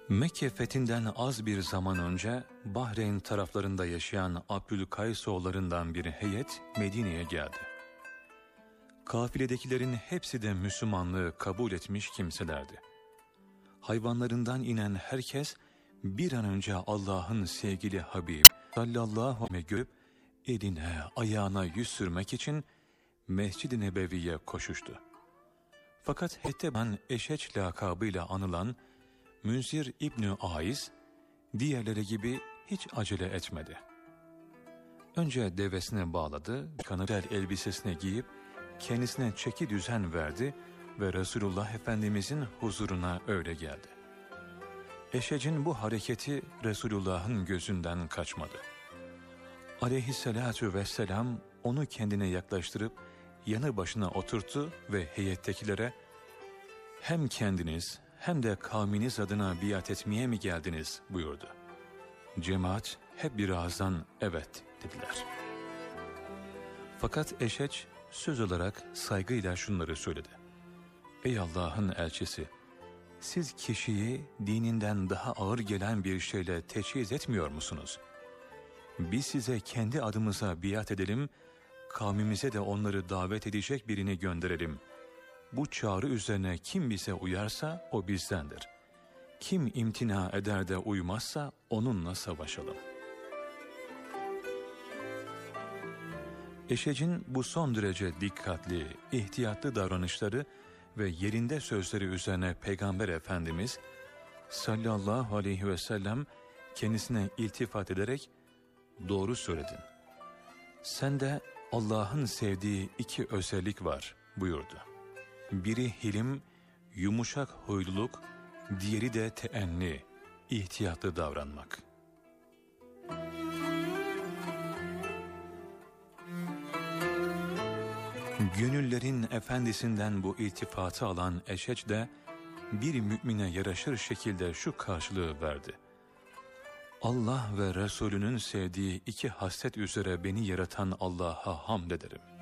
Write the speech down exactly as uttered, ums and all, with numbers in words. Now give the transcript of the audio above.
Mekke fethinden az bir zaman önce Bahreyn taraflarında yaşayan Abdülkaysoğullarından bir heyet Medine'ye geldi. Kafiledekilerin hepsi de Müslümanlığı kabul etmiş kimselerdi. Hayvanlarından inen herkes bir an önce Allah'ın sevgili Habib sallallahu aleyhi ve sellem'i görüp eline ayağına yüz sürmek için Mescid-i Nebevi'ye koşuştu. Fakat Hetteban Eşeç lakabıyla anılan Münzir İbni Aiz diğerleri gibi hiç acele etmedi. Önce devesine bağladı, kanıtel elbisesine giyip kendisine çeki düzen verdi ve Resulullah Efendimizin huzuruna öyle geldi. Eşecin bu hareketi Resulullah'ın gözünden kaçmadı. Aleyhissalatu vesselam onu kendine yaklaştırıp yanı başına oturttu ve heyettekilere hem kendiniz hem de kavminiz adına biat etmeye mi geldiniz buyurdu. Cemaat hep bir ağızdan evet dediler. Fakat Eşeç söz olarak saygıyla şunları söyledi. Ey Allah'ın elçisi, siz kişiyi dininden daha ağır gelen bir şeyle teçhiz etmiyor musunuz? Biz size kendi adımıza biat edelim, kavmimize de onları davet edecek birini gönderelim. Bu çağrı üzerine kim bize uyarsa o bizdendir. Kim imtina eder de uymazsa onunla savaşalım. Eşecin bu son derece dikkatli, ihtiyatlı davranışları ve yerinde sözleri üzerine Peygamber Efendimiz sallallahu aleyhi ve sellem kendisine iltifat ederek doğru söyledin. Sende Allah'ın sevdiği iki özellik var buyurdu. Biri hilim, yumuşak huyluluk, diğeri de teenni, ihtiyatlı davranmak. Gönüllerin efendisinden bu iltifatı alan Eşeç de bir mümine yaraşır şekilde şu karşılığı verdi. Allah ve Resulünün sevdiği iki haslet üzere beni yaratan Allah'a hamd ederim.